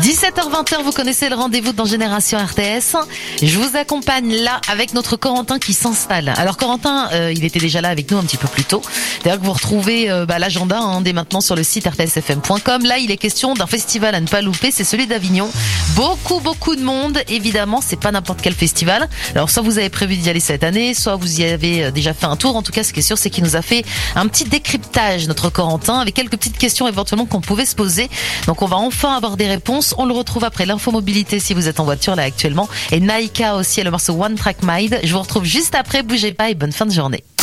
17h20, vous connaissez le rendez-vous dans Génération RTS. Je vous accompagne là avec notre Corentin qui s'installe. Alors Corentin, il était déjà là avec nous un petit peu plus tôt. D'ailleurs que vous retrouvez l'agenda dès maintenant sur le site rtsfm.com. Là, il est question d'un festival à ne pas louper, c'est celui d'Avignon. Beaucoup de monde, évidemment, c'est pas n'importe quel festival. Alors soit vous avez prévu d'y aller cette année, soit vous y avez déjà fait un tour. En tout cas, ce qui est sûr, c'est qu'il nous a fait un petit décryptage, notre Corentin, avec quelques petites questions éventuellement qu'on pouvait se poser. Donc on va enfin avoir des réponses. On le retrouve après l'infomobilité si vous êtes en voiture là actuellement. Et Naika aussi et le morceau One Track Mind. Je vous retrouve juste après. Bougez pas et bonne fin de journée.